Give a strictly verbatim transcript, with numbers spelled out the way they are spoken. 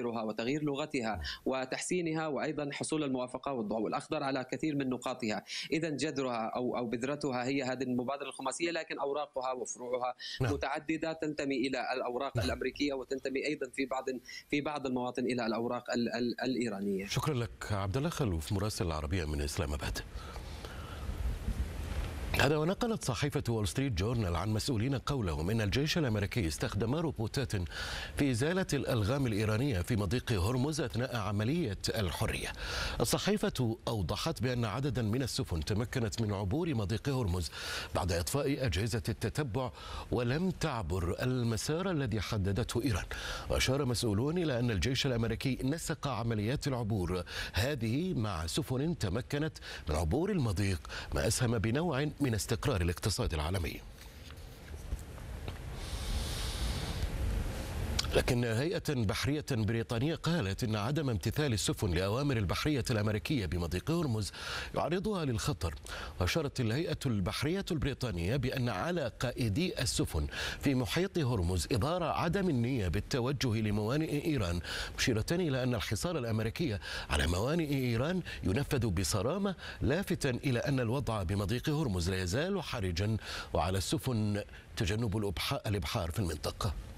تطورها وتغيير لغتها وتحسينها، وأيضا حصول الموافقة والضوء الأخضر على كثير من نقاطها. إذا جذرها أو أو بذرتها هي هذه المبادرة الخماسية، لكن أوراقها وفروعها نعم. متعددة، تنتمي إلى الأوراق نعم. الأمريكية، وتنتمي أيضا في بعض في بعض المواطن إلى الأوراق ال ال الإيرانية. شكرا لك عبد الله خلوف، مراسل العربية من إسلام آباد. هذا ونقلت صحيفة وول ستريت جورنال عن مسؤولين قولهم إن الجيش الأمريكي استخدم روبوتات في إزالة الألغام الإيرانية في مضيق هرمز أثناء عملية الحرية. الصحيفة أوضحت بأن عددا من السفن تمكنت من عبور مضيق هرمز بعد إطفاء أجهزة التتبع ولم تعبر المسار الذي حددته إيران. وأشار مسؤولون إلى أن الجيش الأمريكي نسق عمليات العبور هذه مع سفن تمكنت من عبور المضيق، ما أسهم بنوع من استقرار الاقتصاد العالمي. لكن هيئة بحرية بريطانية قالت إن عدم امتثال السفن لأوامر البحرية الأمريكية بمضيق هرمز يعرضها للخطر. وأشارت الهيئة البحرية البريطانية بأن على قائدي السفن في محيط هرمز إظهار عدم النية بالتوجه لموانئ إيران، مشيرة إلى أن الحصار الأمريكي على موانئ إيران ينفذ بصرامة، لافتا إلى أن الوضع بمضيق هرمز لا يزال حرجا وعلى السفن تجنب الإبحار في المنطقة.